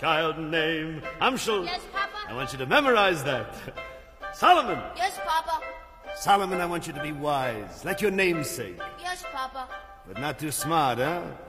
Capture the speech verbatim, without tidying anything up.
Child name Amschel. Yes, Papa? I want you to memorize that. Solomon. Yes, Papa. Solomon, I want you to be wise, like your namesake. Yes, Papa. But not too smart, huh?